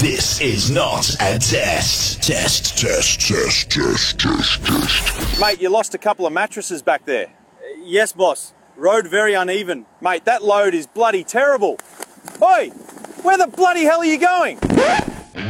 This is not a test. Test. Mate, you lost a couple of mattresses back there. Yes, boss. Road very uneven. Mate, that load is bloody terrible. Oi, where the bloody hell are you going?